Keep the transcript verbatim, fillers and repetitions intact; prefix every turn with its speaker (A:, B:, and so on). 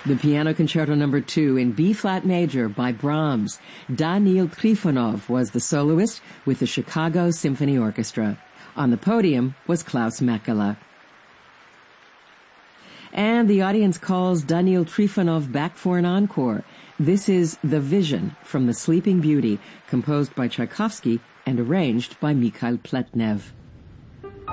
A: The Piano Concerto Number two in B-flat major by Brahms. Daniil Trifonov was the soloist with the Chicago Symphony Orchestra. On the podium was Klaus Mekela. And the audience calls Daniil Trifonov back for an encore. This is The Vision from The Sleeping Beauty, composed by Tchaikovsky and arranged by Mikhail Pletnev.